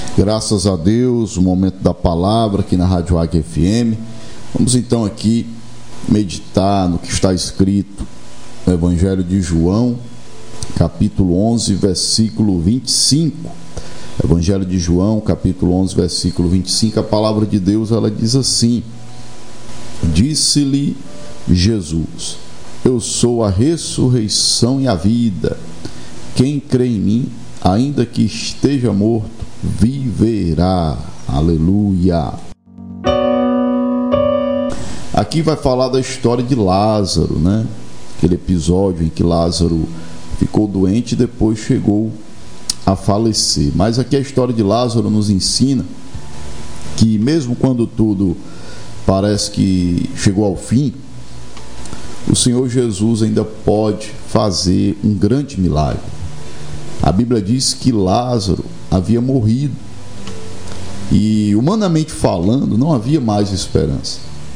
Graças a Deus, o momento da palavra aqui na Rádio Águia FM. Vamos então aqui meditar no que está escrito no Evangelho de João, capítulo 11, versículo 25. Evangelho de João, capítulo 11, versículo 25. A palavra de Deus, ela diz assim: Disse-lhe Jesus: Eu sou a ressurreição e a vida. Quem crê em mim, ainda que esteja morto, viverá. Aleluia. Aqui vai falar da história de Lázaro, né? Aquele episódio em que Lázaro ficou doente e depois chegou a falecer. Mas aqui a história de Lázaro nos ensina que mesmo quando tudo parece que chegou ao fim, o Senhor Jesus ainda pode fazer um grande milagre. A Bíblia diz que Lázaro havia morrido e, humanamente falando, não havia mais esperança.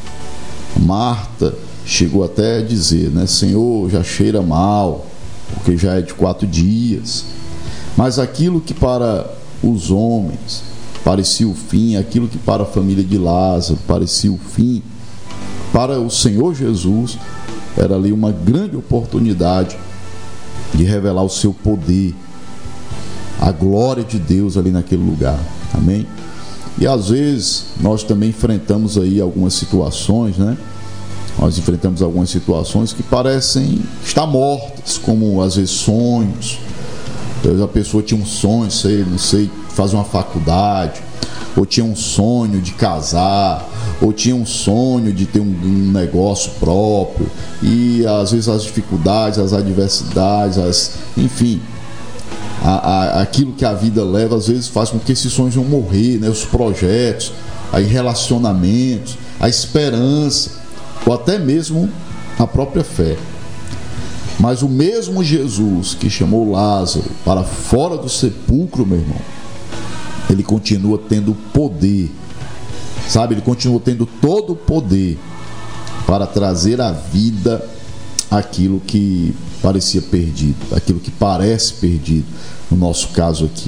Marta chegou até a dizer, né: Senhor, já cheira mal, porque já é de 4 dias. Mas aquilo que para os homens parecia o fim, aquilo que para a família de Lázaro parecia o fim, para o Senhor Jesus era ali uma grande oportunidade de revelar o seu poder, a glória de Deus ali naquele lugar. Amém? E às vezes nós também enfrentamos aí algumas situações, né? Nós enfrentamos algumas situações que parecem estar mortas, como às vezes sonhos. Às vezes a pessoa tinha um sonho, não sei, fazer uma faculdade, ou tinha um sonho de casar, ou tinha um sonho de ter um negócio próprio, e às vezes as dificuldades, as adversidades, enfim, aquilo que a vida leva, às vezes faz com que esses sonhos vão morrer, né? Os projetos, aí relacionamentos, a esperança, ou até mesmo a própria fé. Mas o mesmo Jesus que chamou Lázaro para fora do sepulcro, meu irmão, ele continua tendo poder, sabe? Ele continua tendo todo o poder para trazer à vida aquilo que parecia perdido, aquilo que parece perdido, no nosso caso aqui,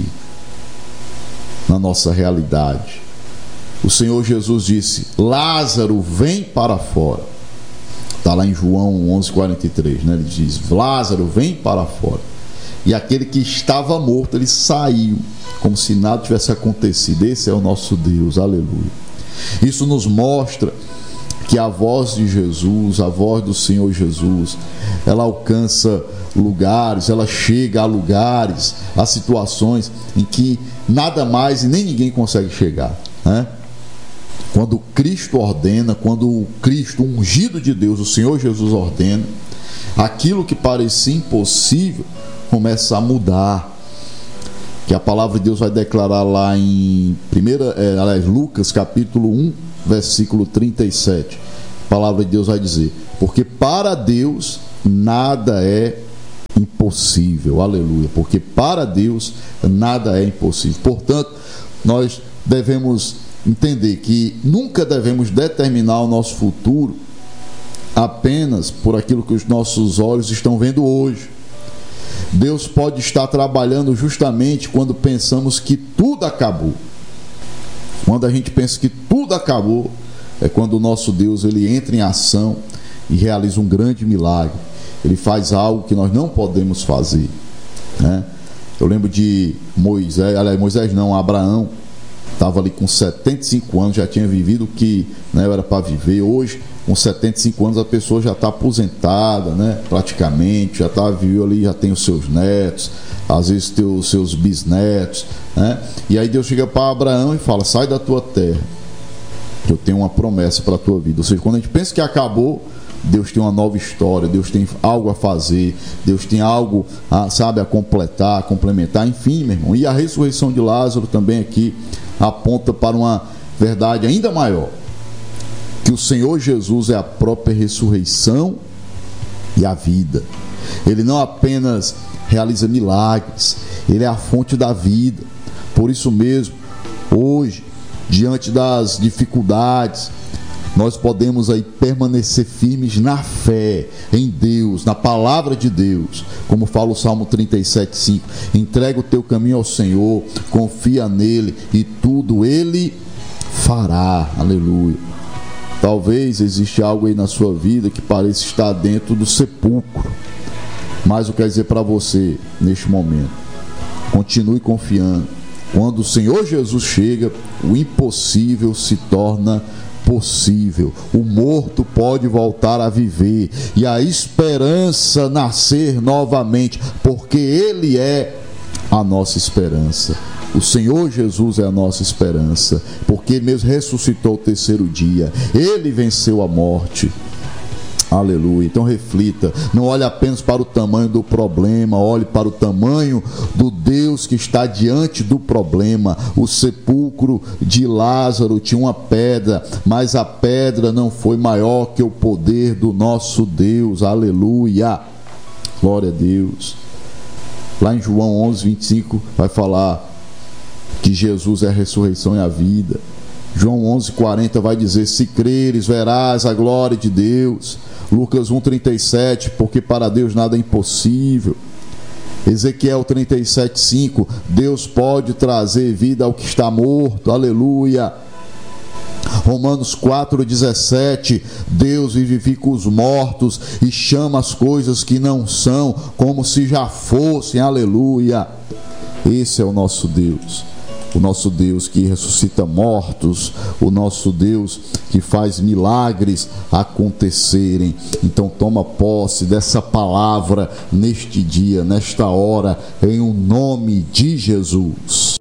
na nossa realidade. O Senhor Jesus disse: Lázaro, vem para fora. Está lá em João 11:43, né? Ele diz: Lázaro, vem para fora. E aquele que estava morto, ele saiu, como se nada tivesse acontecido. Esse é o nosso Deus, aleluia. Isso nos mostra que a voz de Jesus, a voz do Senhor Jesus, ela alcança lugares, ela chega a lugares, a situações em que nada mais e nem ninguém consegue chegar, né? Quando Cristo ordena, quando o Cristo, o ungido de Deus, o Senhor Jesus ordena, aquilo que parecia impossível começa a mudar. Que a palavra de Deus vai declarar lá em Lucas capítulo 1, versículo 37. A palavra de Deus vai dizer: porque para Deus nada é impossível. Aleluia. Porque para Deus nada é impossível. Portanto, nós devemos entender que nunca devemos determinar o nosso futuro apenas por aquilo que os nossos olhos estão vendo hoje. Deus pode estar trabalhando justamente quando pensamos que tudo acabou. Quando a gente pensa que tudo acabou, é quando o nosso Deus, ele entra em ação e realiza um grande milagre. Ele faz algo que nós não podemos fazer, né? Eu lembro de Abraão estava ali com 75 anos, já tinha vivido o que, né, era para viver. Hoje, com 75 anos, a pessoa já está aposentada, né, praticamente, já viveu ali, já tem os seus netos, às vezes tem os seus bisnetos, né? E aí Deus chega para Abraão e fala: sai da tua terra, eu tenho uma promessa para a tua vida. Ou seja, quando a gente pensa que acabou, Deus tem uma nova história, Deus tem algo a fazer, Deus tem algo a completar, a complementar, enfim, meu irmão. E a ressurreição de Lázaro também aqui aponta para uma verdade ainda maior, que o Senhor Jesus é a própria ressurreição e a vida. Ele não apenas realiza milagres, ele é a fonte da vida. Por isso mesmo, hoje, diante das dificuldades, nós podemos aí permanecer firmes na fé em Deus, na palavra de Deus, como fala o Salmo 37:5. Entrega o teu caminho ao Senhor, confia nele e tudo ele fará. Aleluia. Talvez existe algo aí na sua vida que pareça estar dentro do sepulcro, mas eu quero dizer para você neste momento: continue confiando. Quando o Senhor Jesus chega, o impossível se torna possível. O morto pode voltar a viver e a esperança nascer novamente, porque Ele é a nossa esperança. O Senhor Jesus é a nossa esperança, porque Ele mesmo ressuscitou o terceiro dia. Ele venceu a morte. Aleluia. Então reflita, não olhe apenas para o tamanho do problema, olhe para o tamanho do Deus que está diante do problema. O sepulcro de Lázaro tinha uma pedra, mas a pedra não foi maior que o poder do nosso Deus. Aleluia. Glória a Deus. Lá em João 11:25 vai falar que Jesus é a ressurreição e a vida. João 11:40 vai dizer: se creres, verás a glória de Deus. Lucas 1:37, porque para Deus nada é impossível. Ezequiel 37:5, Deus pode trazer vida ao que está morto. Aleluia. Romanos 4:17, Deus vivifica os mortos e chama as coisas que não são como se já fossem. Aleluia. Esse é o nosso Deus. O nosso Deus que ressuscita mortos, o nosso Deus que faz milagres acontecerem. Então toma posse dessa palavra neste dia, nesta hora, em o nome de Jesus.